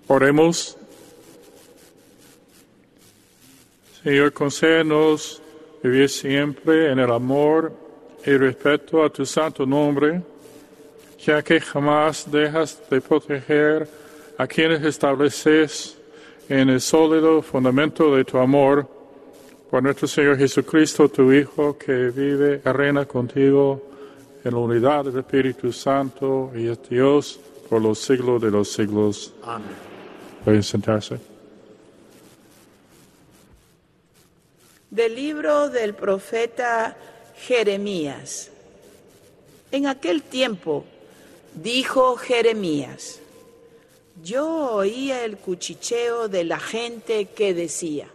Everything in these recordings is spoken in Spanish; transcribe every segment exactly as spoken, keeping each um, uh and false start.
Oremos. Señor, concédenos vivir siempre en el amor y respeto a tu santo nombre, ya que jamás dejas de proteger a quienes estableces en el sólido fundamento de tu amor, por nuestro Señor Jesucristo, tu Hijo, que vive y reina contigo en la unidad del Espíritu Santo y es Dios por los siglos de los siglos. Amén. Pueden sentarse. Del libro del profeta Jeremías. En aquel tiempo dijo Jeremías: yo oía el cuchicheo de la gente que decía: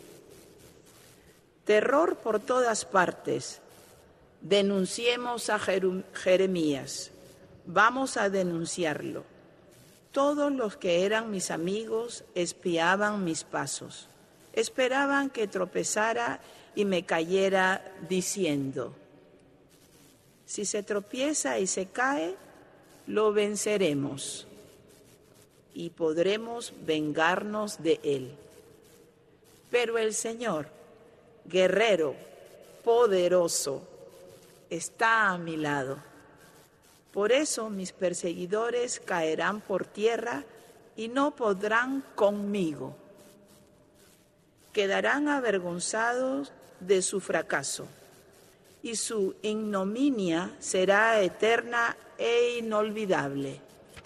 terror por todas partes, denunciemos a Jeremías, vamos a denunciarlo. Todos los que eran mis amigos espiaban mis pasos, esperaban que tropezara y me cayera diciendo: si se tropieza y se cae, lo venceremos y podremos vengarnos de él. Pero el Señor, guerrero, poderoso, está a mi lado. Por eso mis perseguidores caerán por tierra y no podrán conmigo. Quedarán avergonzados de su fracaso, y su ignominia será eterna e inolvidable.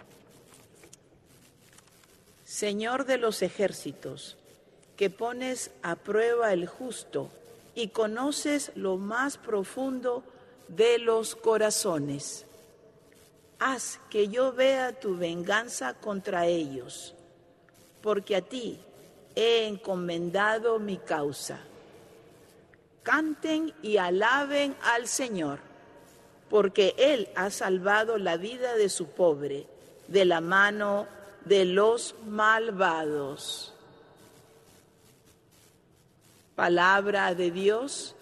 Señor de los ejércitos, que pones a prueba el justo y conoces lo más profundo de los corazones, haz que yo vea tu venganza contra ellos, porque a ti he encomendado mi causa. Canten y alaben al Señor, porque Él ha salvado la vida de su pobre, de la mano de los malvados. Palabra de Dios,